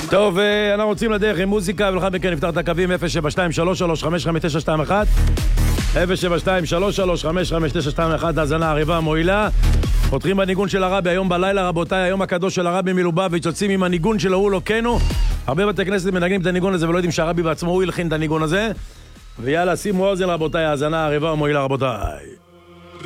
טוב, אנחנו רוצים לדרך עם מוזיקה, ולכן מכן נפתח את הקווים 072-3355921 072-3355921, האזנה עריבה מועילה. פותחים בניגון של הרבי היום בלילה, רבותיי, היום הקדוש של הרבי מלובביץ', יוצאים עם הניגון שלו, הוא לוקנו. הרבה בתי כנסת מנגנים את הניגון הזה ולא יודעים שהרבי בעצמו הוא ילחין את הניגון הזה. ויאללה, שימו אוזן רבותיי, האזנה עריבה מועילה רבותיי.